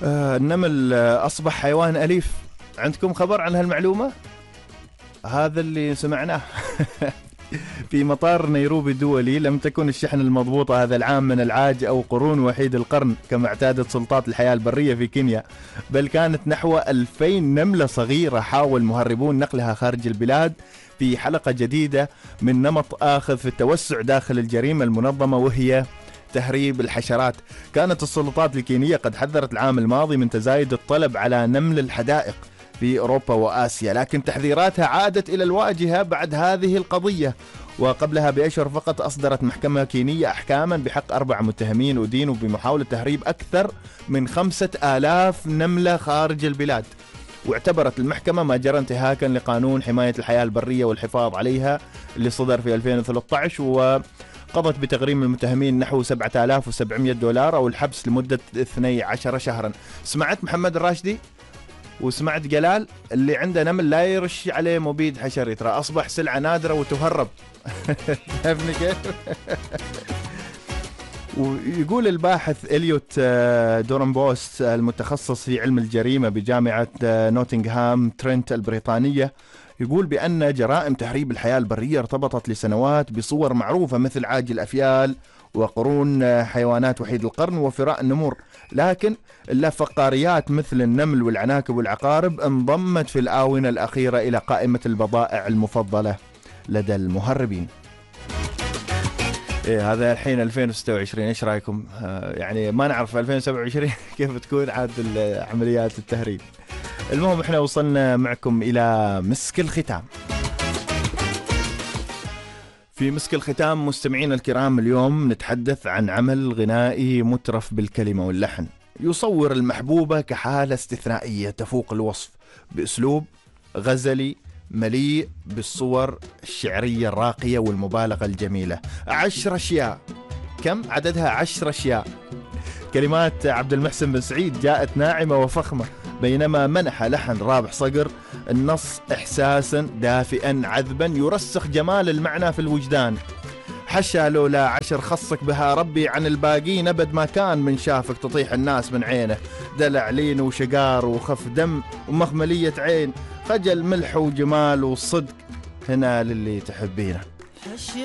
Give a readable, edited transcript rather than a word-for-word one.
النمل أصبح حيوان أليف. عندكم خبر عن هالمعلومة؟ هذا اللي سمعناه. في مطار نيروبي الدولي لم تكن الشحنة المضبوطة هذا العام من العاج أو قرون وحيد القرن كما اعتادت سلطات الحياة البرية في كينيا، بل كانت نحو 2000 نملة صغيرة حاول مهربون نقلها خارج البلاد في حلقة جديدة من نمط آخذ في التوسع داخل الجريمة المنظمة وهي تهريب الحشرات. كانت السلطات الكينية قد حذرت العام الماضي من تزايد الطلب على نمل الحدائق في أوروبا وآسيا، لكن تحذيراتها عادت إلى الواجهة بعد هذه القضية. وقبلها بأشهر فقط أصدرت محكمة كينية أحكاما بحق 4 متهمين أدينوا بمحاولة تهريب أكثر من 5000 نملة خارج البلاد. واعتبرت المحكمة ما جرى انتهاكا لقانون حماية الحياة البرية والحفاظ عليها اللي صدر في 2013، وقضت بتغريم المتهمين نحو $7700 أو الحبس لمدة 12 شهرا. سمعت محمد الراشدي وسمعت جلال اللي عنده نمل لا يرش عليه مبيد حشري، ترى أصبح سلعة نادرة وتهرب. فهمني كيف؟ ويقول الباحث إليوت دورنبوست المتخصص في علم الجريمة بجامعة نوتنغهام ترينت البريطانية، يقول بأن جرائم تهريب الحياة البرية ارتبطت لسنوات بصور معروفة مثل عاج الأفيال وقرون حيوانات وحيد القرن وفراء النمور، لكن اللافقاريات مثل النمل والعناكب والعقارب انضمت في الآونة الأخيرة إلى قائمة البضائع المفضلة لدى المهربين. إيه هذا الحين 2026، إيش رأيكم؟ يعني ما نعرف 2027 كيف تكون عاد عمليات التهريب. المهم إحنا وصلنا معكم إلى مسك الختام. في مسك الختام مستمعين الكرام اليوم نتحدث عن عمل غنائي مترف بالكلمة واللحن، يصور المحبوبة كحالة استثنائية تفوق الوصف بأسلوب غزلي مليء بالصور الشعرية الراقية والمبالغة الجميلة. 10 أشياء. كم عددها؟ 10 أشياء. كلمات عبد المحسن بن سعيد جاءت ناعمة وفخمة، بينما منح لحن رابح صقر النص إحساسا دافئا عذبا يرسخ جمال المعنى في الوجدان. حشا لولا 10 خصك بها ربي عن الباقين أبد ما كان من شافك تطيح الناس من عينه، دلع لين وشقار وخف دم ومخملية عين، خجل ملح وجمال وصدق هنا للي تحبينه.